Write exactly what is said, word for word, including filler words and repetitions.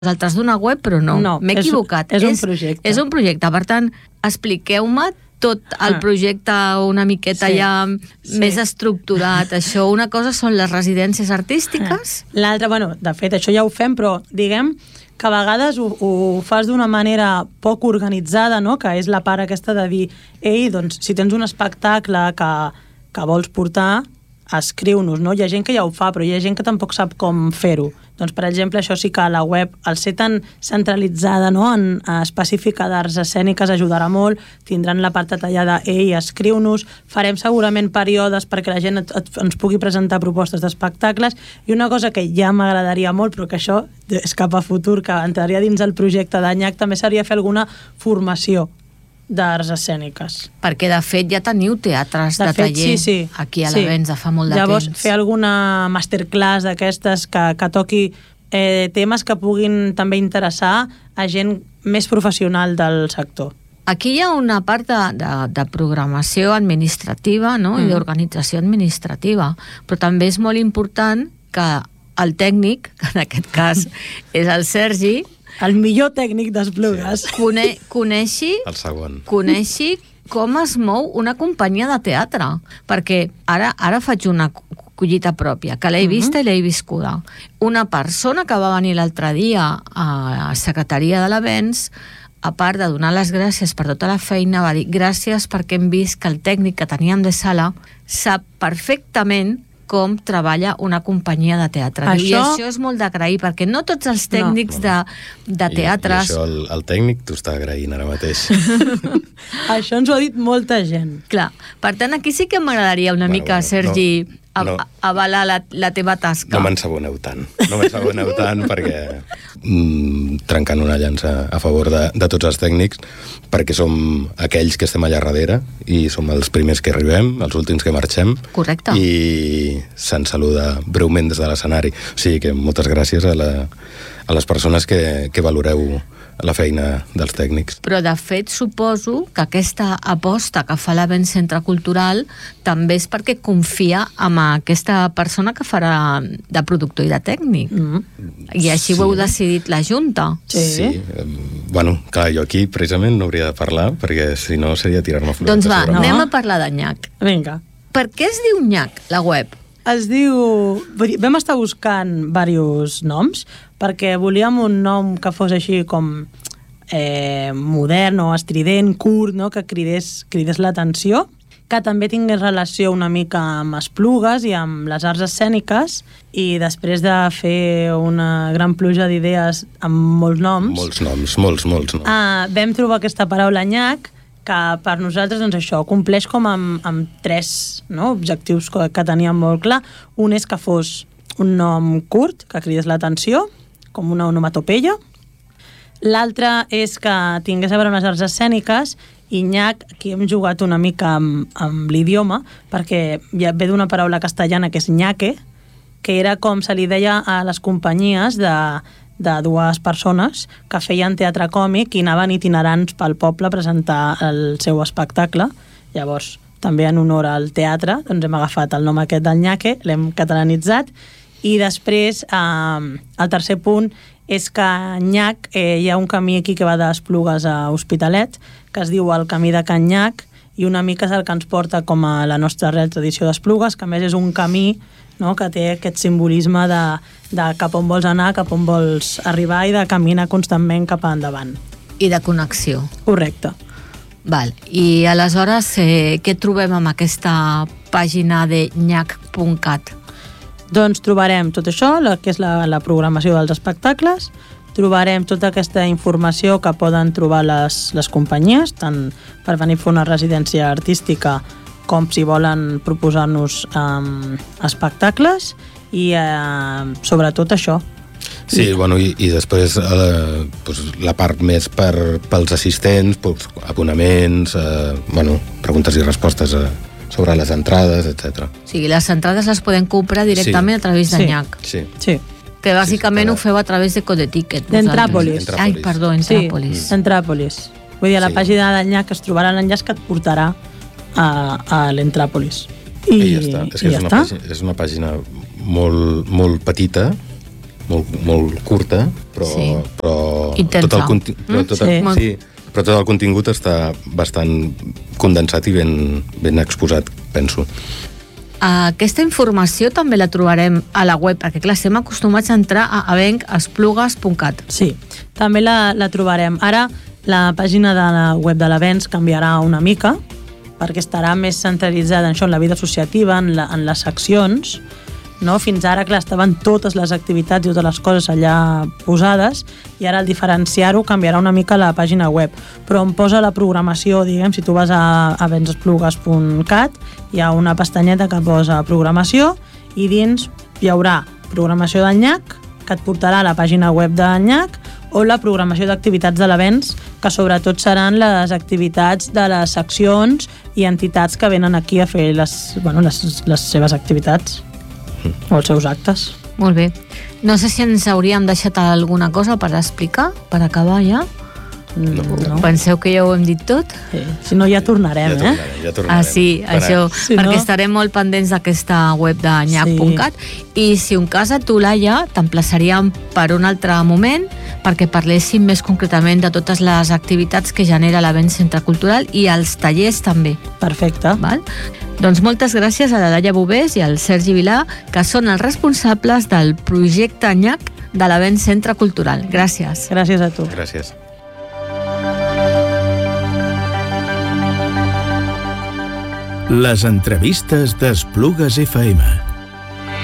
altres d'una web, però no, no m'he equivocat. És, és un projecte. És, és un projecte, per tant, expliqueu-me tot el projecte una miqueta sí, ja sí. més estructurat. Això, una cosa són les residències artístiques. L'altra, bueno, de fet, això ja ho fem, però diguem que a vegades ho, ho fas d'una manera poc organitzada, no? Que és la part aquesta de dir, ei, doncs, si tens un espectacle que, que vols portar, escriu-nos, no? Hi ha gent que ja ho fa, però hi ha gent que tampoc sap com fer-ho. Doncs, per exemple, això sí que a la web, al ser tan centralitzada, no? En específica d'arts escèniques, ajudarà molt, tindran la part detallada, ei, escriu-nos, farem segurament períodes perquè la gent et, et, ens pugui presentar propostes d'espectacles, i una cosa que ja m'agradaria molt, però que això és cap a futur, que entraria dins el projecte d'Anyac, també seria fer alguna formació d'arts escèniques. Perquè, de fet, ja teniu teatres de, de fet, taller sí, sí, aquí a sí. l'Avenç de fa molt de Llavors, temps. fer alguna masterclass d'aquestes que, que toqui eh, temes que puguin també interessar a gent més professional del sector. Aquí hi ha una part de, de, de programació administrativa, no? Mm. I d'organització administrativa, però també és molt important que el tècnic, que en aquest cas és el Sergi, el millor tècnic d'Esplugues. Cone, coneixi, el segon. coneixi com es mou una companyia de teatre. Perquè ara, ara faig una collita pròpia, que l'he vista uh-huh. i l'he viscuda. Una persona que va venir l'altre dia a la secretaria de l'Avenç, a part de donar les gràcies per tota la feina, va dir gràcies perquè hem vist que el tècnic que teníem de sala sap perfectament com treballa una companyia de teatre. Això... I això és molt d'agrair, perquè no tots els tècnics no. de, de teatres... I, i això el, el tècnic t'ho està agraint ara mateix. Això ens ho ha dit molta gent. Clar, per tant, aquí sí que m'agradaria una bueno, mica, bueno, Sergi, no, no, avalar la, la teva tasca. No m'ensaboneu tant, no m'ensaboneu tant perquè mm, trencant una llança a favor de, de tots els tècnics, perquè som aquells que estem allà darrere i som els primers que arribem, els últims que marxem. Correcte. I se'ns saluda breument des de l'escenari. O sigui que moltes gràcies a, la, a les persones que, que valoreu la feina dels tècnics. Però, de fet, suposo que aquesta aposta que fa l'Avenç Centre Cultural també és perquè confia en aquesta persona que farà de productor i de tècnic. Mm. I així sí. Ho heu decidit la Junta. Sí. sí. Bueno, clar, jo aquí precisament no hauria de parlar, perquè si no seria tirar-me flors. Doncs va, no. anem a parlar d'Anyac. Vinga. Per què es diu Anyac, la web? Es diu... Vam estar buscant diversos noms, perquè volíem un nom que fos així com eh, modern o estrident, curt, no? Que cridés, cridés l'atenció, que també tingués relació una mica amb Esplugues i amb les arts escèniques, i després de fer una gran pluja d'idees amb molts noms... Molts noms, molts, molts noms. Eh, vam trobar aquesta paraula Anyac, que per nosaltres, doncs això, compleix com amb, amb tres no, objectius que, que teníem molt clar. Un és que fos un nom curt, que cridés l'atenció, com una onomatopeia. L'altre és que tingués a veure amb les arts escèniques, i Anyac, aquí hem jugat una mica amb, amb l'idioma, perquè ja ve d'una paraula castellana que és ñaque, que era com se li deia a les companyies de... de dues persones que feien teatre còmic i anaven itinerants pel poble a presentar el seu espectacle. Llavors, també en honor al teatre, doncs hem agafat el nom aquest del ñaque, l'hem catalanitzat, i després eh, el tercer punt és que a Anyac eh, hi ha un camí aquí que va d'Esplugues a Hospitalet, que es diu el Camí de Can Anyac, i una mica és el que ens porta com a la nostra real tradició d'Esplugues, que a més és un camí, no?, que té aquest simbolisme de, de cap on vols anar, cap on vols arribar i de caminar constantment cap endavant. I de connexió. Correcte. Val. I aleshores, eh, què trobem amb aquesta pàgina de nyac punt cat? Doncs trobarem tot això, la, que és la, la programació dels espectacles, trobarem tota aquesta informació que poden trobar les, les companyies, tant per venir a fer una residència artística com si volen proposar-nos um, espectacles, i uh, sobretot això. Sí, I... bueno, i, i després eh, pues, la part més per, pels assistents, pues, abonaments, eh, bueno, preguntes i respostes eh, sobre les entrades, etcètera. O sigui, les entrades les podem comprar directament sí. a través d'Anyac. Sí. sí. Que bàsicament sí, sí, ho feu a través de Codeticket. D'Entràpolis. Ai, perdó, Entràpolis. Sí, Entràpolis. Vull dir, a la sí. pàgina d'Anyac es trobarà l'enllaç que et portarà a, a l'Entràpolis. I, I ja està. És que és, ja una està. Pàgina, és una pàgina molt, molt petita, molt, molt curta, però, Sí. però, Intensa. tot el, conti- però, tot el, Mm, sí. sí, però tot el contingut està bastant condensat i ben, ben exposat, penso. Aquesta informació també la trobarem a la web, perquè clar, estem acostumats a entrar a avenc esplugues punt cat. Sí, també la, la trobarem. Ara la pàgina de la web de l'Avenç canviarà una mica, perquè estarà més centralitzada en això, en la vida associativa, en, la, en les seccions, no? Fins ara, clar, estaven totes les activitats i totes les coses allà posades, i ara al diferenciar-ho canviarà una mica la pàgina web, però on posa la programació, diguem, si tu vas a avenç esplugues punt cat, hi ha una pestanyeta que posa programació, i dins hi haurà programació d'N Y A C, que et portarà a la pàgina web d'N Y A C, o la programació d'activitats de l'Avenç, que sobretot seran les activitats de les seccions i entitats que venen aquí a fer les, bueno, les, les seves activitats o els seus actes. Molt bé. No sé si ens hauríem deixat alguna cosa per explicar, per acabar ja. No. no. Penseu que ja ho hem dit tot? Sí. Si no, ja tornarem, Ja tornarem, eh? ja tornarem. Ah, sí, Per això, Si perquè no- estarem molt pendents d'aquesta web de nyac punt cat, i si un cas a tu, Laia, t'emplaçaríem per un altre moment perquè parléssim més concretament de totes les activitats que genera l'Avenç Centre Cultural i els tallers també. Perfecte. Val? Doncs moltes gràcies a la Laia Bovés i al Sergi Vilà, que són els responsables del projecte N Y A C de l'Avenç Centre Cultural. Gràcies. Gràcies a tu. Gràcies. Les entrevistes d'Esplugues F M.